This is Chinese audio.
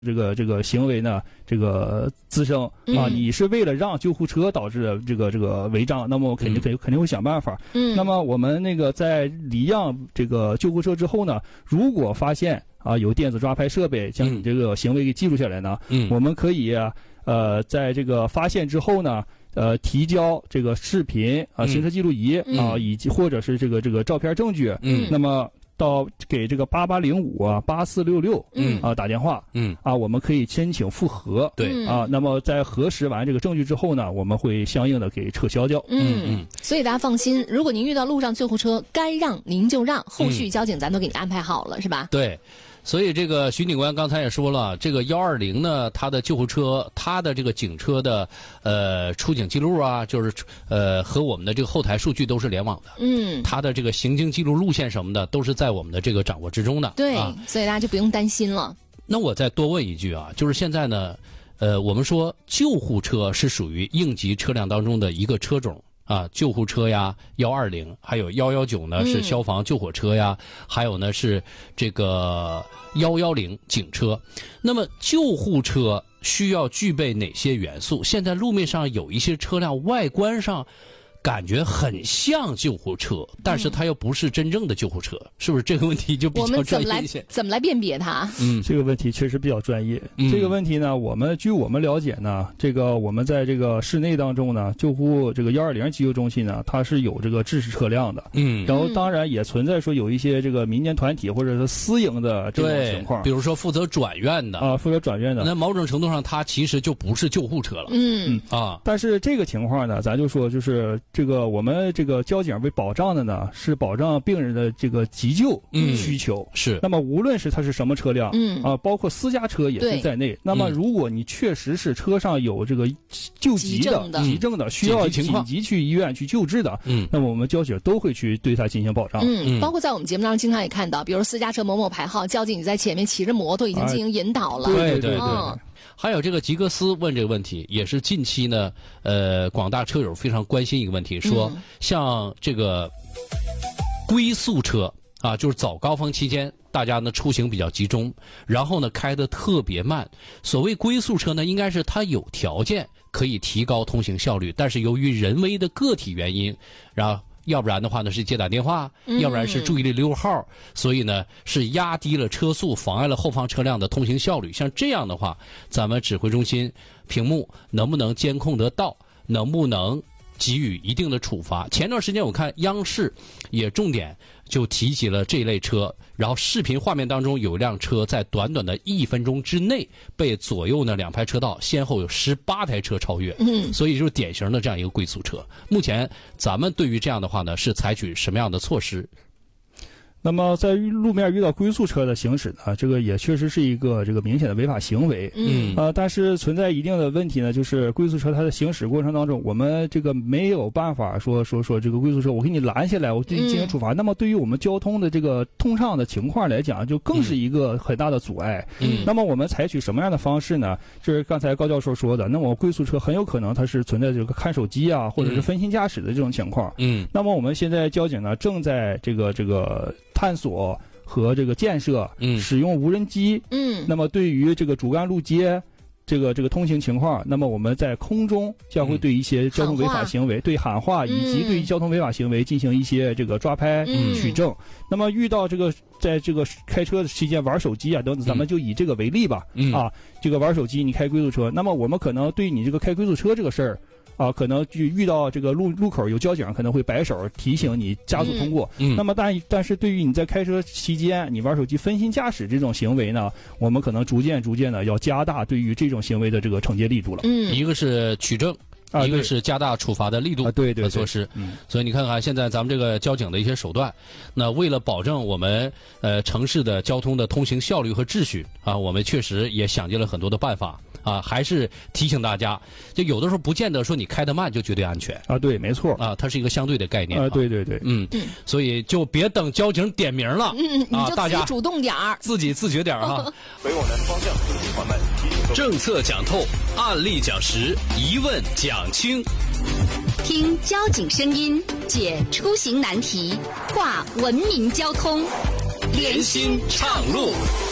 这个行为呢，这个滋生啊，你是为了让救护车导致的这个违章，那么我肯定会想办法。那么我们那个在离让这个救护车之后呢，如果发现啊有电子抓拍设备将你这个行为给记录下来呢，我们可以在这个发现之后呢，提交这个视频啊、行车记录仪啊，以及或者是这个照片证据，那么到给这个8805啊、8466打电话，我们可以申请复核， 对啊，那么在核实完这个证据之后呢，我们会相应的给撤销掉。 所以大家放心，如果您遇到路上救护车，该让您就让，后续交警咱都给你安排好了，是吧？ 对。所以这个徐警官刚才也说了，这个120呢，它的救护车，它的这个警车的出警记录啊，就是和我们的这个后台数据都是联网的。它的这个行经记录路线什么的都是在我们的这个掌握之中的。 对，所以大家就不用担心了。 那我再多问一句啊，就是现在呢，我们说救护车是属于应急车辆当中的一个车种。啊，救护车呀，120，还有119呢是消防救火车呀，还有呢是这个110警车。那么救护车需要具备哪些元素？现在路面上有一些车辆外观上感觉很像救护车，但是它又不是真正的救护车，是不是这个问题就比较专业一些？ 我们怎么来辨别它？ 这个问题确实比较专业。这个问题呢，据我们了解呢，这个我们在这个市内当中呢，救护这个120急救中心呢，它是有这个制式车辆的。然后当然也存在说有一些这个民间团体或者是私营的这种情况， 比如说负责转院的啊，负责转院的， 那某种程度上它其实就不是救护车了。 但是这个情况呢，咱就说就是这个我们这个交警为保障的呢，是保障病人的这个急救需求。 是。 那么无论是它是什么车辆，包括私家车也是在内。那么如果你确实是车上有这个救急的需要紧急去医院去救治的，那么我们交警都会去对它进行保障。 包括在我们节目当中经常也看到，比如私家车某某牌号，交警你在前面骑着摩托已经进行引导了。 对。 还有这个吉格斯问这个问题，也是近期呢，广大车友非常关心一个问题，说像这个龟速车啊，就是早高峰期间，大家呢出行比较集中，然后呢开得特别慢。所谓龟速车呢，应该是它有条件可以提高通行效率，但是由于人为的个体原因，然后要不然的话呢是接打电话，要不然是注意力溜号，所以呢是压低了车速，妨碍了后方车辆的通行效率。像这样的话，咱们指挥中心屏幕能不能监控得到，能不能给予一定的处罚？前段时间我看央视也重点就提及了这一类车，然后视频画面当中有一辆车在短短的1分钟之内被左右呢2排车道先后有18台车超越，所以就是典型的这样一个龟速车。目前咱们对于这样的话呢，是采取什么样的措施？ 那么在路面遇到龟速车的行驶呢，这个也确实是一个这个明显的违法行为。但是存在一定的问题呢，就是龟速车它的行驶过程当中，我们这个没有办法说这个龟速车我给你拦下来，我对你进行处罚。那么对于我们交通的这个通畅的情况来讲，就更是一个很大的阻碍。那么我们采取什么样的方式呢？就是刚才高教授说的，那么龟速车很有可能它是存在这个看手机啊，或者是分心驾驶的这种情况。那么我们现在交警呢正在这个探索和这个建设，使用无人机，那么对于这个主干路街这个通行情况，那么我们在空中将会对一些交通违法行为对喊话，以及对于交通违法行为进行一些这个抓拍取证。那么遇到这个在这个开车的期间玩手机啊等等，咱们就以这个为例吧。这个玩手机你开龟速车，那么我们可能对你这个开龟速车这个事儿可能就遇到这个路口有交警可能会摆手提醒你加速通过。那么但是对于你在开车期间你玩手机分心驾驶这种行为呢，我们可能逐渐的要加大对于这种行为的这个惩戒力度了。 一个是取证，一个是加大处罚的力度和措施。所以你看看现在咱们这个交警的一些手段，那为了保证我们城市的交通的通行效率和秩序啊，我们确实也想尽了很多的办法。还是提醒大家，就有的时候不见得说你开得慢就绝对安全对，没错它是一个相对的概念对， 所以就别等交警点名了你就自己主动点儿， 自己自觉点哈。 北往南方向，请缓慢， 政策讲透，案例讲实，疑问讲清， 听交警声音，解出行难题，话文明交通， 联心畅路。